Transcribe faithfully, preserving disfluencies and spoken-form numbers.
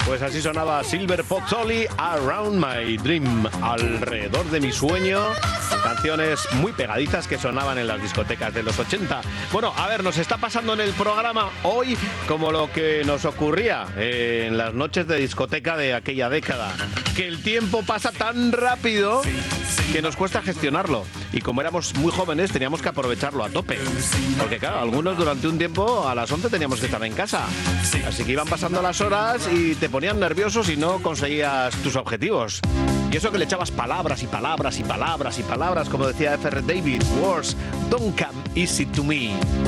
Pues así sonaba Silver Pozzoli, Around My Dream, alrededor de mi sueño. Canciones muy pegadizas que sonaban en las discotecas de los ochenta. Bueno, a ver, nos está pasando en el programa hoy como lo que nos ocurría en las noches de discoteca de aquella década. Que el tiempo pasa tan rápido que nos cuesta gestionarlo. Y como éramos muy jóvenes, teníamos que aprovecharlo a tope. Porque claro, algunos durante un tiempo a las once teníamos que estar en casa. Así que iban pasando las horas y te ponían nervioso si no conseguías tus objetivos. Y eso que le echabas palabras y palabras y palabras y palabras, como decía F R David, words don't come easy to me.